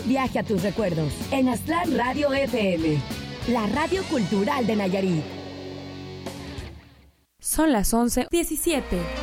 viaje a tus recuerdos en Aztlán Radio FM, la radio cultural de Nayarit. Son las 11:17.